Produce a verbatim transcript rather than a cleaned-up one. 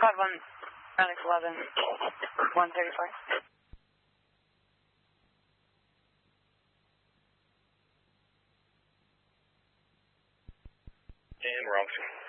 Squad one, Alex eleven, one thirty-four. And we're off.